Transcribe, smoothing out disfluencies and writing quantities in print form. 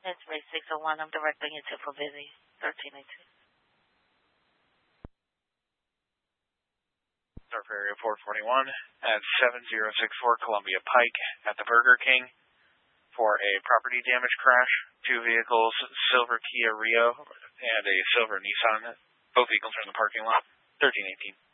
That's Ray 601. I'm directing it to Pavili 1382. Surf Area 441 at 7064 Columbia Pike at the Burger King for a property damage crash. 2 vehicles, silver Kia Rio and a silver Nissan. Both vehicles are in the parking lot. 1318.